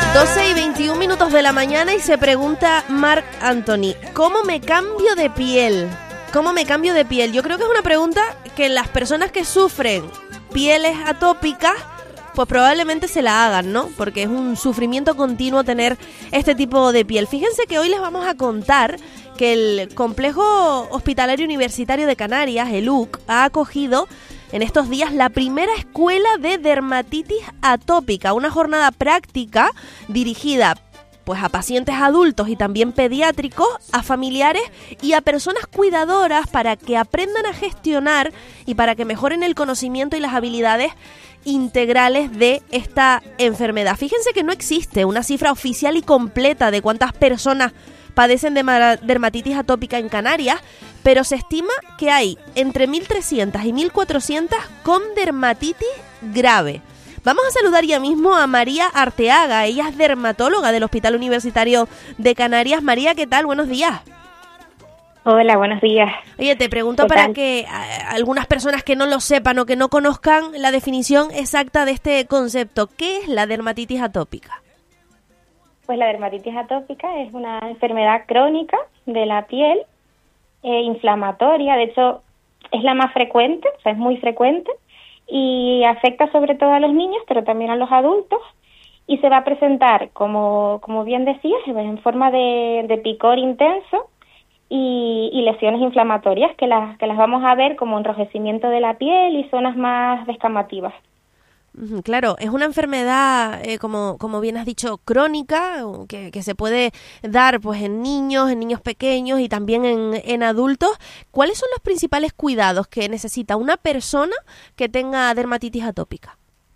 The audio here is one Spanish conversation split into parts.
12:21 de la mañana y se pregunta Marc Anthony, ¿cómo me cambio de piel? ¿Cómo me cambio de piel? Yo creo que es una pregunta que las personas que sufren pieles atópicas pues probablemente se la hagan, ¿no? Porque es un sufrimiento continuo tener este tipo de piel. Fíjense que hoy les vamos a contar que el Complejo Hospitalario Universitario de Canarias, el UC, ha acogido en estos días la primera escuela de dermatitis atópica, una jornada práctica dirigida pues a pacientes adultos y también pediátricos, a familiares y a personas cuidadoras para que aprendan a gestionar y para que mejoren el conocimiento y las habilidades integrales de esta enfermedad. Fíjense que no existe una cifra oficial y completa de cuántas personas padecen de dermatitis atópica en Canarias, pero se estima que hay entre 1.300 y 1.400 con dermatitis grave. Vamos a saludar ya mismo a María Arteaga, ella es dermatóloga del Hospital Universitario de Canarias. María, ¿qué tal? Buenos días. Hola, buenos días. Oye, te pregunto para que algunas personas que no lo sepan o que no conozcan la definición exacta de este concepto, ¿qué es la dermatitis atópica? Pues la dermatitis atópica es una enfermedad crónica de la piel, inflamatoria, de hecho es la más frecuente, o sea, es muy frecuente y afecta sobre todo a los niños, pero también a los adultos, y se va a presentar, como bien decías, en forma de picor intenso y lesiones inflamatorias que las vamos a ver como enrojecimiento de la piel y zonas más descamativas. Claro, es una enfermedad, como bien has dicho, crónica, que se puede dar pues en niños pequeños y también en adultos. ¿Cuáles son los principales cuidados que necesita una persona que tenga dermatitis atópica?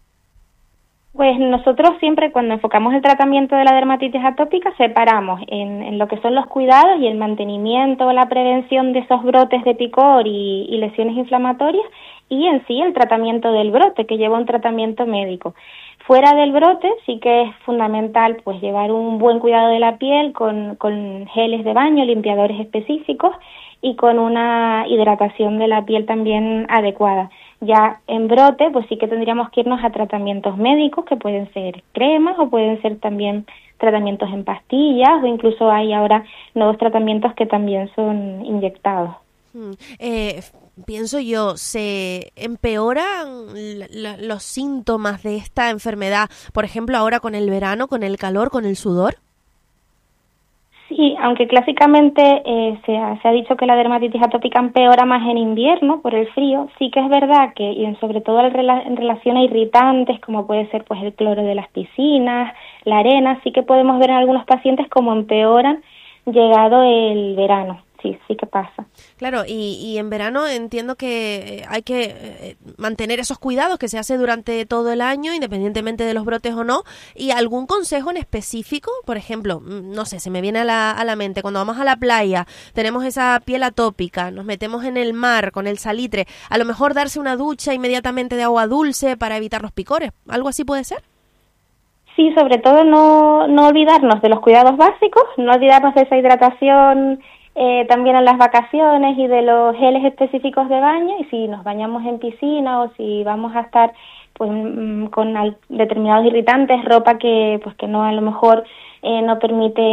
Pues nosotros siempre cuando enfocamos el tratamiento de la dermatitis atópica separamos en lo que son los cuidados y el mantenimiento o la prevención de esos brotes de picor y lesiones inflamatorias y en sí el tratamiento del brote, que lleva un tratamiento médico. Fuera del brote sí que es fundamental pues llevar un buen cuidado de la piel con geles de baño, limpiadores específicos y con una hidratación de la piel también adecuada. Ya en brote, pues sí que tendríamos que irnos a tratamientos médicos, que pueden ser cremas o pueden ser también tratamientos en pastillas, o incluso hay ahora nuevos tratamientos que también son inyectados. Pienso yo, ¿se empeoran los síntomas de esta enfermedad, por ejemplo, ahora con el verano, con el calor, con el sudor? Sí, aunque clásicamente se ha dicho que la dermatitis atópica empeora más en invierno por el frío, sí que es verdad que, y sobre todo en relación a irritantes, como puede ser pues el cloro de las piscinas, la arena, sí que podemos ver en algunos pacientes cómo empeoran llegado el verano. Sí que pasa. Claro, y en verano entiendo que hay que mantener esos cuidados que se hace durante todo el año, independientemente de los brotes o no. ¿Y algún consejo en específico? Por ejemplo, no sé, se me viene a la mente, cuando vamos a la playa, tenemos esa piel atópica, nos metemos en el mar con el salitre, a lo mejor darse una ducha inmediatamente de agua dulce para evitar los picores, ¿algo así puede ser? Sí, sobre todo no olvidarnos de los cuidados básicos, no olvidarnos de esa hidratación también en las vacaciones y de los geles específicos de baño, y si nos bañamos en piscina o si vamos a estar pues con determinados irritantes, ropa que no, a lo mejor no permite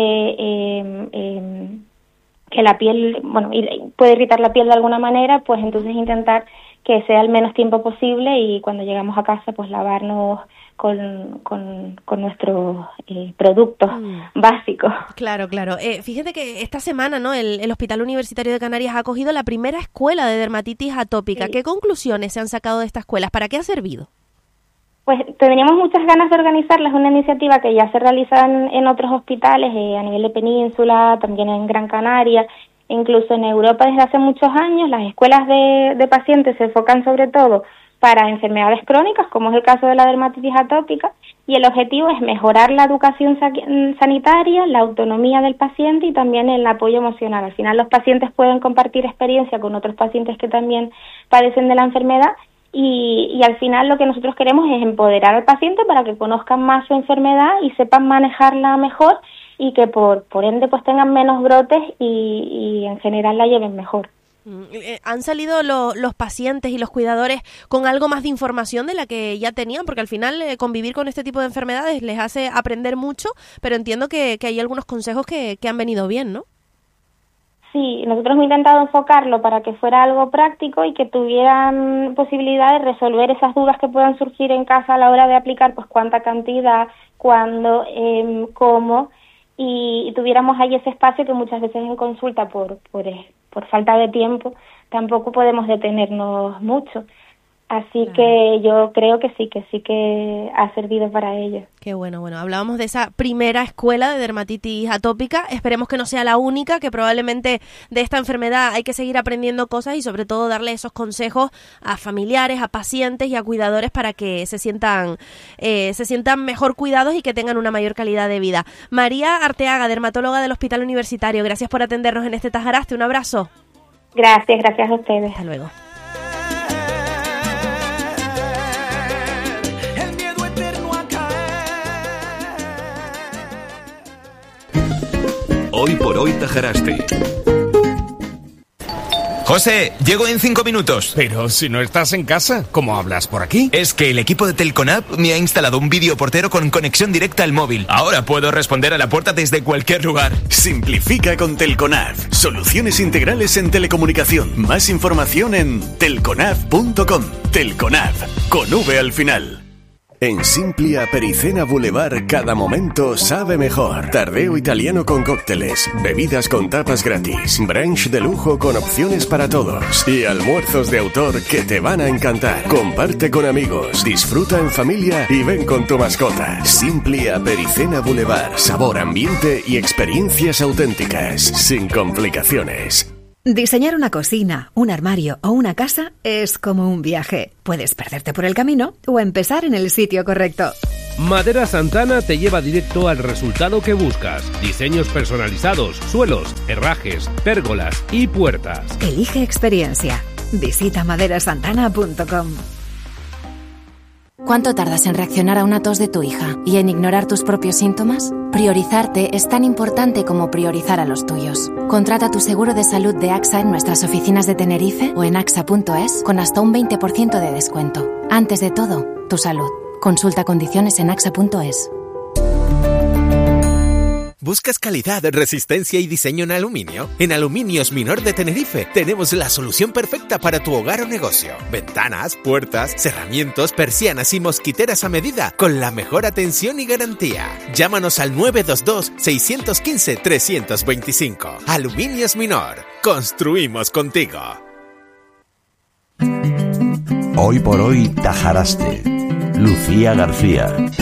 que la piel, puede irritar la piel de alguna manera, pues entonces intentar que sea el menos tiempo posible y cuando llegamos a casa pues lavarnos con nuestros productos básicos. Claro. Fíjate que esta semana, ¿no? El Hospital Universitario de Canarias ha acogido la primera escuela de dermatitis atópica. Sí. ¿Qué conclusiones se han sacado de esta escuela? ¿Para qué ha servido? Pues teníamos muchas ganas de organizarla. Es una iniciativa que ya se realiza en otros hospitales a nivel de península, también en Gran Canaria, incluso en Europa desde hace muchos años. Las escuelas de pacientes se enfocan sobre todo para enfermedades crónicas, como es el caso de la dermatitis atópica, y el objetivo es mejorar la educación sanitaria, la autonomía del paciente y también el apoyo emocional. Al final los pacientes pueden compartir experiencia con otros pacientes que también padecen de la enfermedad y al final lo que nosotros queremos es empoderar al paciente para que conozcan más su enfermedad y sepan manejarla mejor y que por ende pues tengan menos brotes y en general la lleven mejor. ¿Han salido los pacientes y los cuidadores con algo más de información de la que ya tenían? Porque al final convivir con este tipo de enfermedades les hace aprender mucho, pero entiendo que hay algunos consejos que han venido bien, ¿no? Sí, nosotros hemos intentado enfocarlo para que fuera algo práctico y que tuvieran posibilidad de resolver esas dudas que puedan surgir en casa a la hora de aplicar, pues cuánta cantidad, cuándo, cómo, y tuviéramos ahí ese espacio que muchas veces en consulta por falta de tiempo tampoco podemos detenernos mucho. Así que yo creo que sí que ha servido para ello. Qué bueno. Hablábamos de esa primera escuela de dermatitis atópica. Esperemos que no sea la única, que probablemente de esta enfermedad hay que seguir aprendiendo cosas y sobre todo darle esos consejos a familiares, a pacientes y a cuidadores para que se sientan mejor cuidados y que tengan una mayor calidad de vida. María Arteaga, dermatóloga del Hospital Universitario, gracias por atendernos en este Tajaraste. Un abrazo. Gracias a ustedes. Hasta luego. Hoy por hoy Tajaraste. José, llego en 5 minutos. Pero si no estás en casa, ¿cómo hablas por aquí? Es que el equipo de Telconab me ha instalado un videoportero con conexión directa al móvil. Ahora puedo responder a la puerta desde cualquier lugar. Simplifica con Telconab. Soluciones integrales en telecomunicación. Más información en telconab.com. Telconab, con V al final. En Simplia Pericena Boulevard, cada momento sabe mejor. Tardeo italiano con cócteles, bebidas con tapas gratis, brunch de lujo con opciones para todos y almuerzos de autor que te van a encantar. Comparte con amigos, disfruta en familia y ven con tu mascota. Simplia Pericena Boulevard, sabor, ambiente y experiencias auténticas, sin complicaciones. Diseñar una cocina, un armario o una casa es como un viaje. Puedes perderte por el camino o empezar en el sitio correcto. Madera Santana te lleva directo al resultado que buscas. Diseños personalizados, suelos, herrajes, pérgolas y puertas. Elige experiencia. Visita maderasantana.com. ¿Cuánto tardas en reaccionar a una tos de tu hija y en ignorar tus propios síntomas? Priorizarte es tan importante como priorizar a los tuyos. Contrata tu seguro de salud de AXA en nuestras oficinas de Tenerife o en axa.es con hasta un 20% de descuento. Antes de todo, tu salud. Consulta condiciones en axa.es. ¿Buscas calidad, resistencia y diseño en aluminio? En Aluminios Minor de Tenerife tenemos la solución perfecta para tu hogar o negocio. Ventanas, puertas, cerramientos, persianas y mosquiteras a medida con la mejor atención y garantía. Llámanos al 922-615-325. Aluminios Minor. Construimos contigo. Hoy por hoy Tajaraste. Lucía García.